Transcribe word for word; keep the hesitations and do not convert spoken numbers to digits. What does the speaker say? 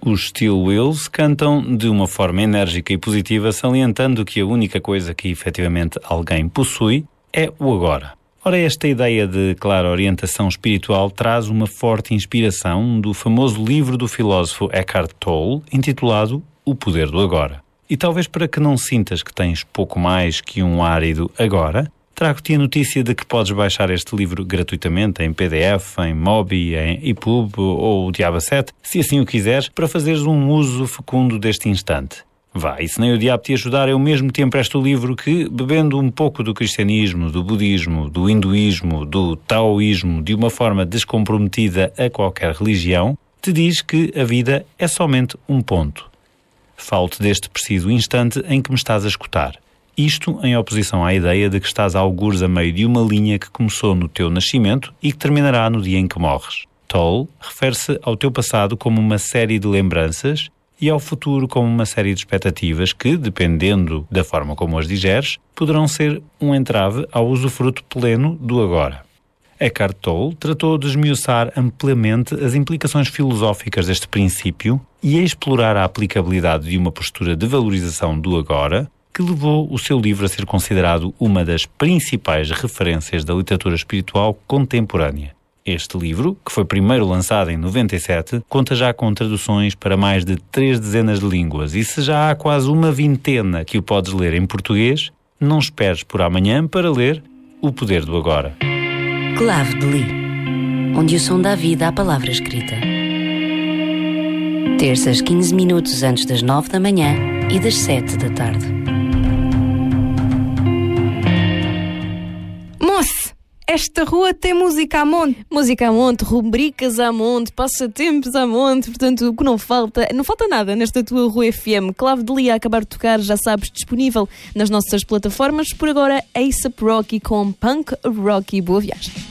Os Steel Wheels cantam de uma forma enérgica e positiva, salientando que a única coisa que efetivamente alguém possui é o agora. Ora, esta ideia de clara orientação espiritual traz uma forte inspiração do famoso livro do filósofo Eckhart Tolle, intitulado O Poder do Agora. E talvez para que não sintas que tens pouco mais que um árido agora, trago-te a notícia de que podes baixar este livro gratuitamente em P D F, em Mobi, em E P U B ou o Diabo sete, se assim o quiseres, para fazeres um uso fecundo deste instante. Vá, e se nem o diabo te ajudar, eu mesmo te empresto o livro que, bebendo um pouco do cristianismo, do budismo, do hinduísmo, do taoísmo, de uma forma descomprometida a qualquer religião, te diz que a vida é somente um ponto. Falo-te deste preciso instante em que me estás a escutar. Isto em oposição à ideia de que estás a algures a meio de uma linha que começou no teu nascimento e que terminará no dia em que morres. Tolle refere-se ao teu passado como uma série de lembranças e ao futuro como uma série de expectativas que, dependendo da forma como as digeres, poderão ser um entrave ao usufruto pleno do agora. Eckhart Tolle tratou de esmiuçar amplamente as implicações filosóficas deste princípio e a explorar a aplicabilidade de uma postura de valorização do agora, que levou o seu livro a ser considerado uma das principais referências da literatura espiritual contemporânea. Este livro, que foi primeiro lançado em noventa e sete, conta já com traduções para mais de três dezenas de línguas e se já há quase uma vintena que o podes ler em português, não esperes por amanhã para ler O Poder do Agora. Clave de Li, onde o som dá vida à palavra escrita. Terças, quinze minutos antes das nove da manhã e das sete da tarde. Moço! Esta rua tem música a monte. Música a monte, rubricas a monte, passatempos a monte, portanto, o que não falta, não falta nada nesta tua Rua F M. Clave de Li a acabar de tocar, já sabes, disponível nas nossas plataformas. Por agora, A$ap Rocky com Punk Rocky. Boa viagem.